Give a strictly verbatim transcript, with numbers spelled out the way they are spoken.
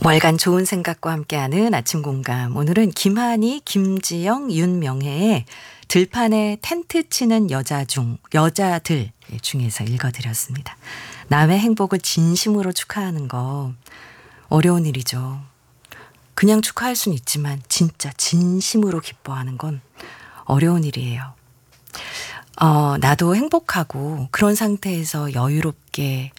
월간 좋은 생각과 함께하는 아침 공감. 오늘은 김한희, 김지영, 윤명혜의 들판에 텐트 치는 여자 중, 여자들 중에서 읽어드렸습니다. 남의 행복을 진심으로 축하하는 거 어려운 일이죠. 그냥 축하할 수는 있지만 진짜 진심으로 기뻐하는 건 어려운 일이에요. 어, 나도 행복하고 그런 상태에서 여유롭게